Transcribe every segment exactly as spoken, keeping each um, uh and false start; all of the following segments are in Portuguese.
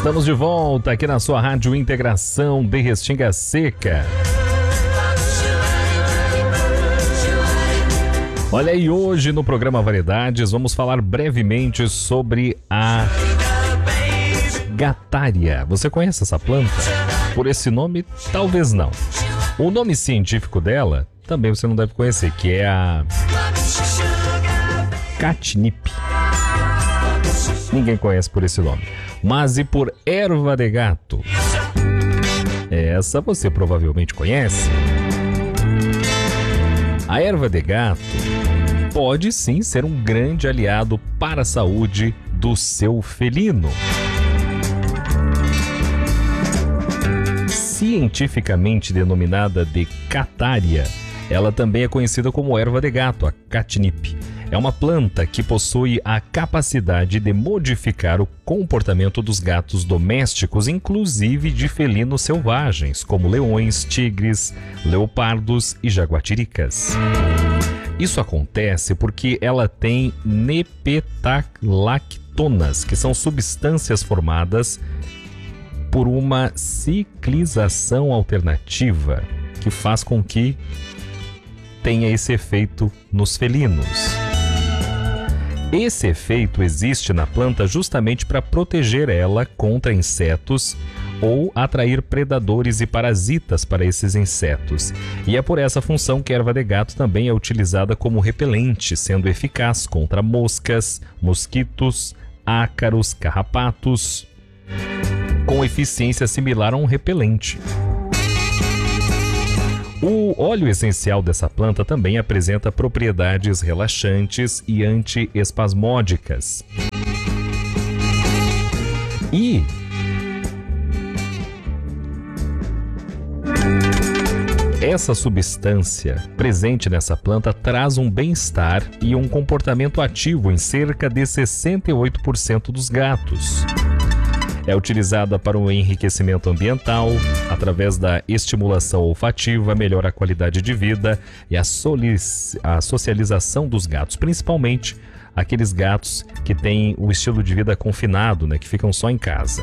Estamos de volta aqui na sua Rádio Integração de Restinga Seca. Olha aí, hoje no programa Variedades vamos falar brevemente sobre a gatária. Você conhece essa planta? Por esse nome, talvez não. O nome científico dela também você não deve conhecer, que é a catnip. Ninguém conhece por esse nome. Mas e por erva de gato? Essa você provavelmente conhece. A erva de gato pode sim ser um grande aliado para a saúde do seu felino. Cientificamente denominada de catária, ela também é conhecida como erva de gato, a catnip. É uma planta que possui a capacidade de modificar o comportamento dos gatos domésticos, inclusive de felinos selvagens, como leões, tigres, leopardos e jaguatiricas. Isso acontece porque ela tem nepetalactonas, que são substâncias formadas por uma ciclização alternativa, que faz com que tenha esse efeito nos felinos. Esse efeito existe na planta justamente para proteger ela contra insetos ou atrair predadores e parasitas para esses insetos. E é por essa função que a erva de gato também é utilizada como repelente, sendo eficaz contra moscas, mosquitos, ácaros, carrapatos, com eficiência similar a um repelente. O óleo essencial dessa planta também apresenta propriedades relaxantes e antiespasmódicas. E essa substância presente nessa planta traz um bem-estar e um comportamento ativo em cerca de sessenta e oito por cento dos gatos. É utilizada para o enriquecimento ambiental, através da estimulação olfativa, melhora a qualidade de vida e a, solic... a socialização dos gatos, principalmente aqueles gatos que têm o estilo de vida confinado, né, que ficam só em casa.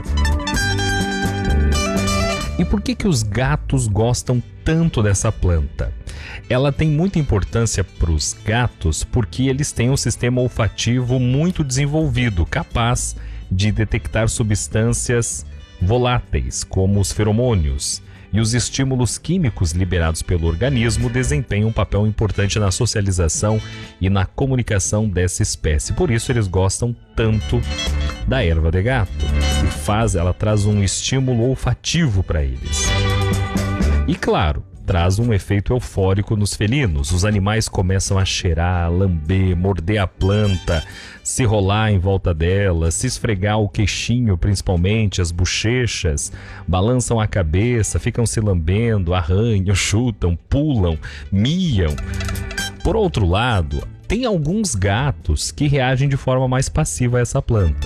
E por que que os gatos gostam tanto dessa planta? Ela tem muita importância para os gatos porque eles têm um sistema olfativo muito desenvolvido, capaz de detectar substâncias voláteis, como os feromônios, e os estímulos químicos liberados pelo organismo desempenham um papel importante na socialização e na comunicação dessa espécie. Por isso eles gostam tanto da erva de gato, que faz, ela traz um estímulo olfativo para eles. E claro, traz um efeito eufórico nos felinos. Os animais começam a cheirar, lamber, morder a planta, se rolar em volta dela, se esfregar o queixinho, principalmente as bochechas, balançam a cabeça, ficam se lambendo, arranham, chutam, pulam, miam. Por outro lado, tem alguns gatos que reagem de forma mais passiva a essa planta.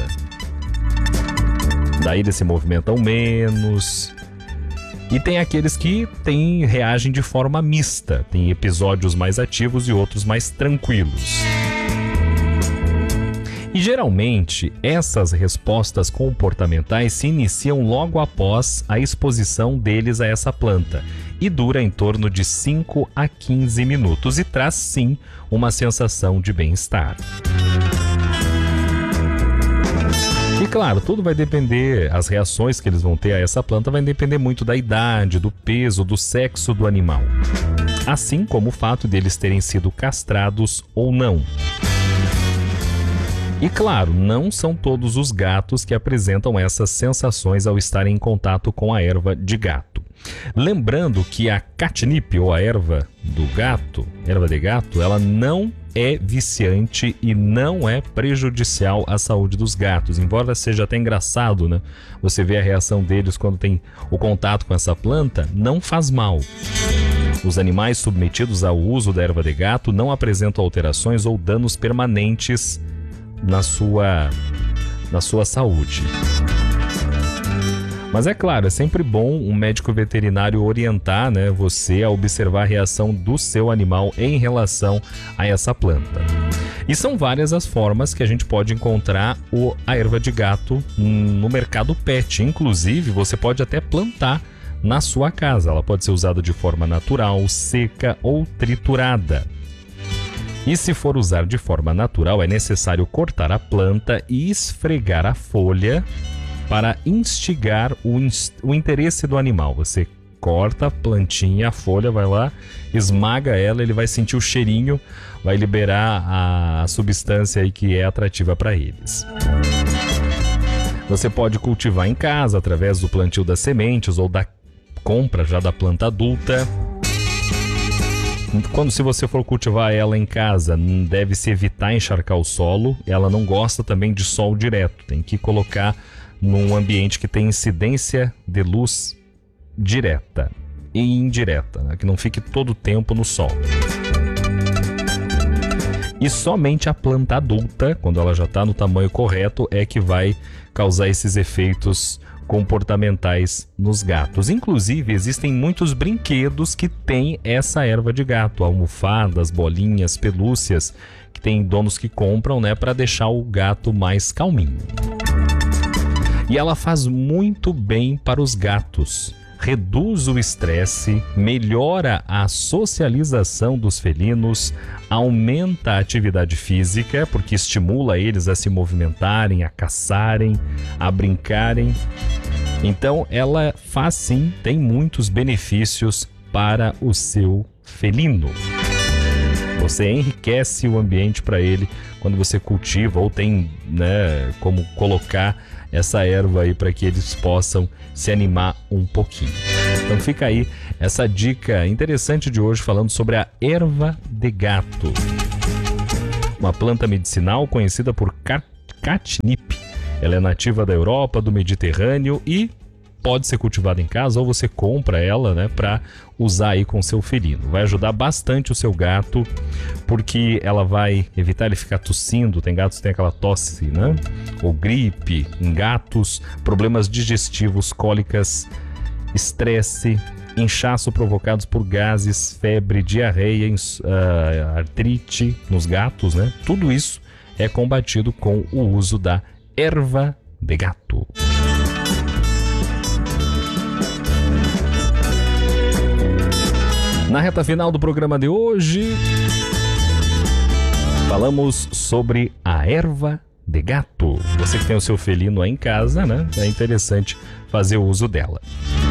Daí eles se movimentam menos. E tem aqueles que tem, reagem de forma mista, tem episódios mais ativos e outros mais tranquilos. E geralmente, essas respostas comportamentais se iniciam logo após a exposição deles a essa planta e dura em torno de cinco a quinze minutos e traz sim uma sensação de bem-estar. E claro, tudo vai depender, as reações que eles vão ter a essa planta vai depender muito da idade, do peso, do sexo do animal. Assim como o fato deles terem sido castrados ou não. E claro, não são todos os gatos que apresentam essas sensações ao estarem em contato com a erva de gato. Lembrando que a catnip, ou a erva do gato, erva de gato, ela não é viciante e não é prejudicial à saúde dos gatos. Embora seja até engraçado, né? Você vê a reação deles quando tem o contato com essa planta, não faz mal. Os animais submetidos ao uso da erva de gato não apresentam alterações ou danos permanentes na sua, na sua saúde. Mas é claro, é sempre bom um médico veterinário orientar, né, você a observar a reação do seu animal em relação a essa planta. E são várias as formas que a gente pode encontrar o, a erva de gato no mercado pet. Inclusive, você pode até plantar na sua casa. Ela pode ser usada de forma natural, seca ou triturada. E se for usar de forma natural, é necessário cortar a planta e esfregar a folha para instigar o, o interesse do animal. Você corta a plantinha, a folha, vai lá, esmaga ela, ele vai sentir o cheirinho, vai liberar a substância aí que é atrativa para eles. Você pode cultivar em casa através do plantio das sementes ou da compra já da planta adulta. Quando se você for cultivar ela em casa, deve-se evitar encharcar o solo. Ela não gosta também de sol direto, tem que colocar num ambiente que tem incidência de luz direta e indireta, né? Que não fique todo o tempo no sol. E somente a planta adulta, quando ela já está no tamanho correto, é que vai causar esses efeitos comportamentais nos gatos. Inclusive, existem muitos brinquedos que têm essa erva de gato, almofadas, bolinhas, pelúcias, que tem donos que compram, né, para deixar o gato mais calminho. E ela faz muito bem para os gatos. Reduz o estresse, melhora a socialização dos felinos, aumenta a atividade física, porque estimula eles a se movimentarem, a caçarem, a brincarem. Então ela faz sim, tem muitos benefícios para o seu felino. Você enriquece o ambiente para ele quando você cultiva ou tem, né, como colocar essa erva aí para que eles possam se animar um pouquinho. Então fica aí essa dica interessante de hoje falando sobre a erva de gato. Uma planta medicinal conhecida por catnip. Ela é nativa da Europa, do Mediterrâneo e pode ser cultivada em casa ou você compra ela, né, para usar aí com seu felino. Vai ajudar bastante o seu gato, porque ela vai evitar ele ficar tossindo. Tem gatos que tem aquela tosse, né? Ou gripe em gatos, problemas digestivos, cólicas, estresse, inchaço provocados por gases, febre, diarreia, uh, artrite nos gatos, né? Tudo isso é combatido com o uso da erva de gato. Na reta final do programa de hoje, falamos sobre a erva de gato. Você que tem o seu felino aí em casa, né? É interessante fazer o uso dela.